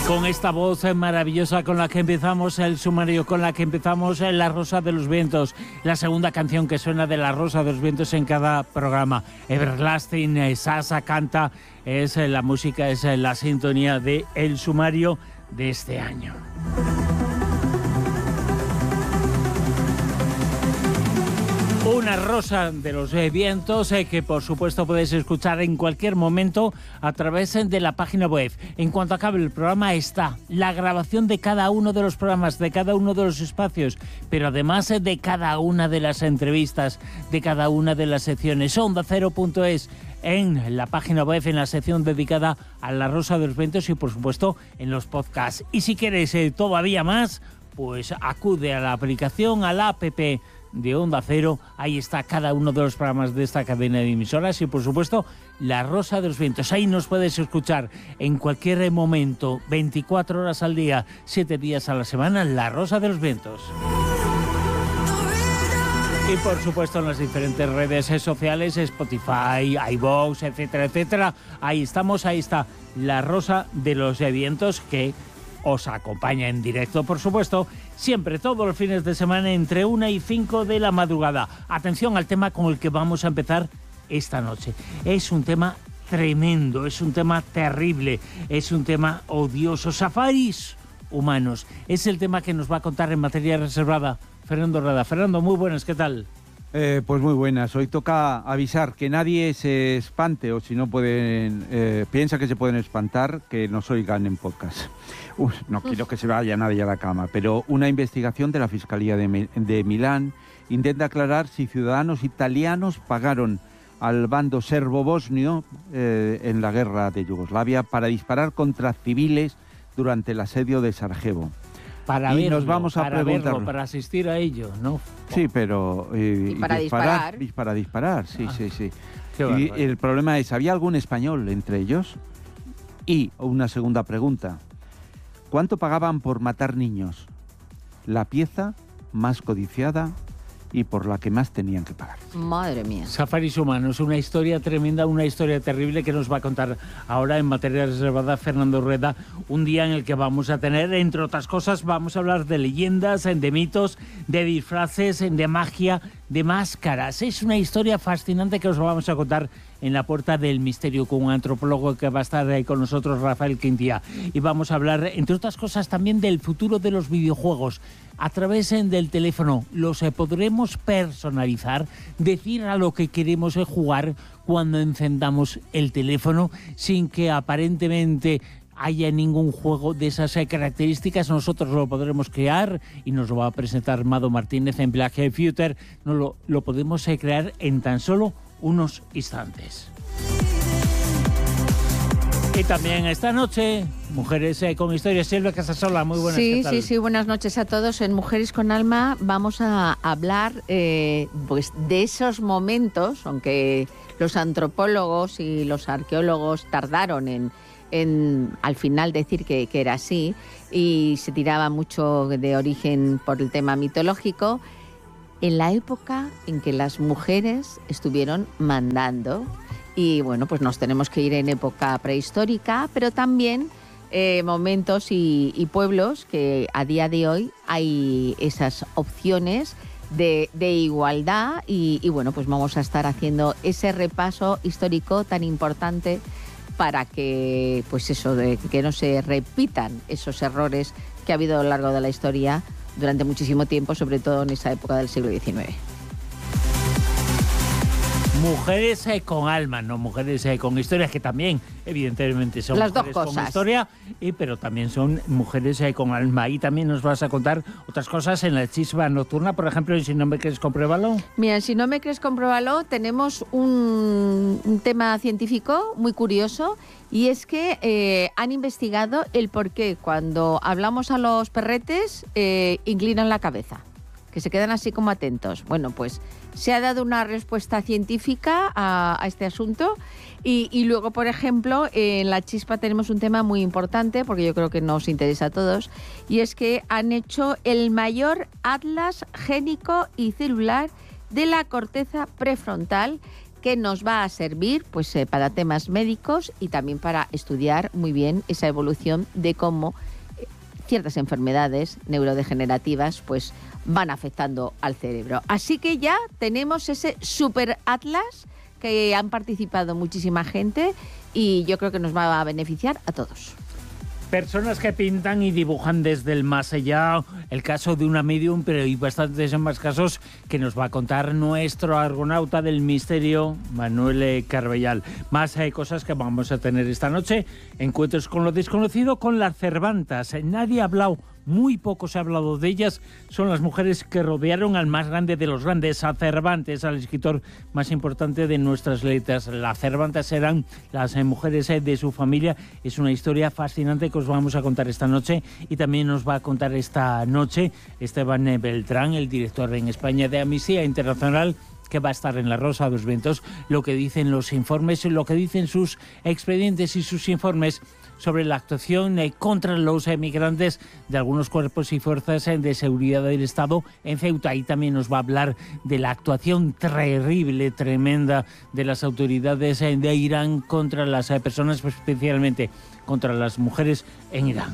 Con esta voz maravillosa con la que empezamos el sumario, con la que empezamos La Rosa de los Vientos, la segunda canción que suena de La Rosa de los Vientos en cada programa. Everlasting, Sasa canta, es la música, es la sintonía de el sumario de este año. Una rosa de los vientos que por supuesto podéis escuchar en cualquier momento a través de la página web. En cuanto acabe el programa está la grabación de cada uno de los programas, de cada uno de los espacios, pero además de cada una de las entrevistas, de cada una de las secciones. OndaCero.es en la página web, en la sección dedicada a la Rosa de los Vientos y por supuesto en los podcasts. Y si queréis todavía más, pues acude a la aplicación, a la app de Onda Cero. Ahí está cada uno de los programas de esta cadena de emisoras y por supuesto La Rosa de los Vientos. Ahí nos puedes escuchar en cualquier momento, 24 horas al día, 7 días a la semana, La Rosa de los Vientos. Y por supuesto en las diferentes redes sociales, Spotify, iVoox, etcétera, etcétera. Ahí estamos, ahí está La Rosa de los Vientos, que os acompaña en directo, por supuesto, siempre, todos los fines de semana, entre 1 y 5 de la madrugada. Atención al tema con el que vamos a empezar esta noche. Es un tema tremendo, es un tema terrible, es un tema odioso. Safaris humanos. Es el tema que nos va a contar en materia reservada Fernando Rueda. Fernando, muy buenas, ¿qué tal? Pues muy buenas. Hoy toca avisar que nadie se espante o si no pueden, piensa que se pueden espantar, que nos oigan en podcast. No quiero que se vaya nadie a la cama, pero una investigación de la Fiscalía de Milán intenta aclarar si ciudadanos italianos pagaron al bando serbo-bosnio en la guerra de Yugoslavia para disparar contra civiles durante el asedio de Sarajevo. Para verlo, nos vamos a preguntarlo, para asistir a ello, ¿no? Sí, pero y para disparar, sí. Y el problema es, ¿había algún español entre ellos? Y una segunda pregunta, ¿cuánto pagaban por matar niños? La pieza más codiciada y por la que más tenían que pagar. Madre mía. Safaris humanos, una historia tremenda, una historia terrible que nos va a contar ahora en materia reservada Fernando Rueda. Un día en el que vamos a tener, entre otras cosas, vamos a hablar de leyendas, de mitos, de disfraces, de magia, de máscaras. Es una historia fascinante que os vamos a contar en la Puerta del Misterio con un antropólogo que va a estar ahí con nosotros, Rafael Quintía. Y vamos a hablar, entre otras cosas, también del futuro de los videojuegos. A través del teléfono los podremos personalizar, decir a lo que queremos jugar cuando encendamos el teléfono sin que aparentemente haya ningún juego de esas características. Nosotros lo podremos crear y nos lo va a presentar Mado Martínez en Black Future. Lo podemos crear en tan solo unos instantes. Y también esta noche, Mujeres con Historia. Silvia Casasola, muy buenas. Sí, buenas noches a todos. En Mujeres con Alma vamos a hablar pues de esos momentos, aunque los antropólogos y los arqueólogos tardaron en al final decir que era así, y se tiraba mucho de origen por el tema mitológico, en la época en que las mujeres estuvieron mandando. Y bueno, pues nos tenemos que ir en época prehistórica, pero también momentos y pueblos que a día de hoy hay esas opciones de igualdad y bueno, pues vamos a estar haciendo ese repaso histórico tan importante para que, pues eso, de que no se repitan esos errores que ha habido a lo largo de la historia durante muchísimo tiempo, sobre todo en esa época del siglo XIX. Mujeres con alma, no mujeres con historias, que también evidentemente son las mujeres dos cosas. Con historia, pero también son mujeres con alma. Y también nos vas a contar otras cosas en la chispa nocturna, por ejemplo, en Si no me crees, compruébalo. Mira, en Si no me crees, compruébalo, tenemos un tema científico muy curioso, y es que han investigado el por qué cuando hablamos a los perretes inclinan la cabeza, que se quedan así como atentos. Bueno, pues se ha dado una respuesta científica a este asunto y luego, por ejemplo, en la chispa tenemos un tema muy importante porque yo creo que nos interesa a todos, y es que han hecho el mayor atlas génico y celular de la corteza prefrontal, que nos va a servir pues, para temas médicos y también para estudiar muy bien esa evolución de cómo ciertas enfermedades neurodegenerativas pues, van afectando al cerebro. Así que ya tenemos ese super atlas que han participado muchísima gente y yo creo que nos va a beneficiar a todos. Personas que pintan y dibujan desde el más allá, el caso de una medium, pero hay bastantes más casos que nos va a contar nuestro argonauta del misterio, Manuel Carbellal. Más cosas que vamos a tener esta noche, encuentros con lo desconocido, con las Cervantas. Nadie ha hablado, muy poco se ha hablado de ellas, son las mujeres que rodearon al más grande de los grandes, a Cervantes, al escritor más importante de nuestras letras. Las Cervantas eran las mujeres de su familia. Es una historia fascinante que os vamos a contar esta noche, y también nos va a contar esta noche Esteban Beltrán, el director en España de Amnistía Internacional, que va a estar en La Rosa de los Vientos, lo que dicen los informes, lo que dicen sus expedientes y sus informes sobre la actuación contra los emigrantes de algunos cuerpos y fuerzas de seguridad del Estado en Ceuta. Y también nos va a hablar de la actuación terrible, tremenda de las autoridades de Irán contra las personas, especialmente contra las mujeres en Irán.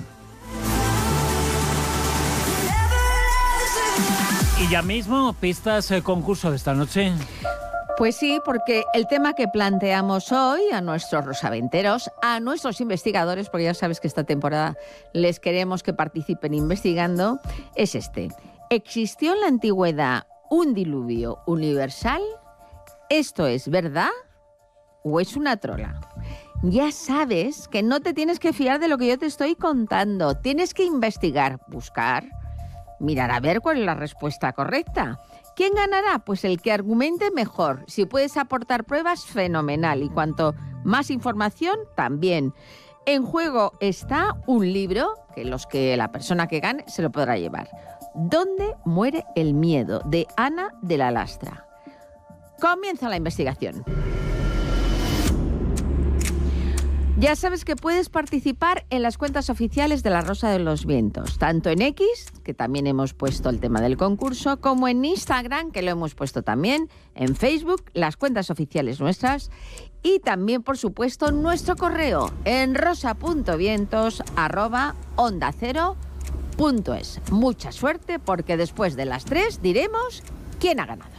Y ya mismo, pistas, concurso de esta noche. Pues sí, porque el tema que planteamos hoy a nuestros rosaventeros, a nuestros investigadores, porque ya sabes que esta temporada les queremos que participen investigando, es este. ¿Existió en la antigüedad un diluvio universal? ¿Esto es verdad o es una trola? Ya sabes que no te tienes que fiar de lo que yo te estoy contando. Tienes que investigar, buscar, mirar a ver cuál es la respuesta correcta. ¿Quién ganará? Pues el que argumente mejor. Si puedes aportar pruebas, fenomenal. Y cuanto más información, también. En juego está un libro que la persona que gane se lo podrá llevar. ¿Dónde muere el miedo? De Ana de la Lastra. Comienza la investigación. Ya sabes que puedes participar en las cuentas oficiales de La Rosa de los Vientos, tanto en X, que también hemos puesto el tema del concurso, como en Instagram, que lo hemos puesto también, en Facebook, las cuentas oficiales nuestras, y también, por supuesto, nuestro correo en rosa.vientos@ondacero.es. Mucha suerte, porque después de las 3 diremos quién ha ganado.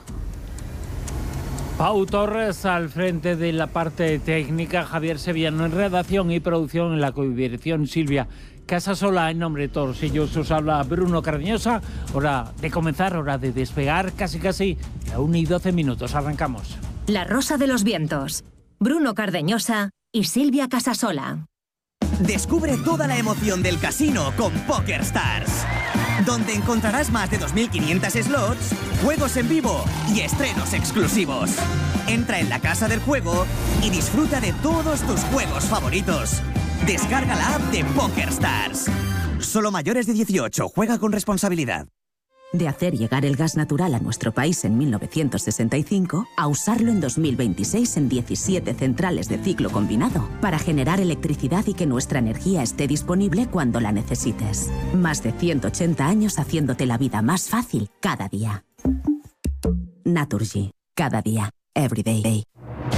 Pau Torres al frente de la parte técnica, Javier Sevillano en redacción y producción, en la codirección Silvia Casasola. En nombre de todos ellos os habla Bruno Cardeñosa. Hora de comenzar, hora de despegar, casi a 1:12. Arrancamos. La Rosa de los Vientos, Bruno Cardeñosa y Silvia Casasola. Descubre toda la emoción del casino con PokerStars, donde encontrarás más de 2.500 slots, juegos en vivo y estrenos exclusivos. Entra en la casa del juego y disfruta de todos tus juegos favoritos. Descarga la app de PokerStars. Solo mayores de 18. Juega con responsabilidad. De hacer llegar el gas natural a nuestro país en 1965 a usarlo en 2026 en 17 centrales de ciclo combinado para generar electricidad y que nuestra energía esté disponible cuando la necesites. Más de 180 años haciéndote la vida más fácil cada día. Naturgy. Cada día. Every day.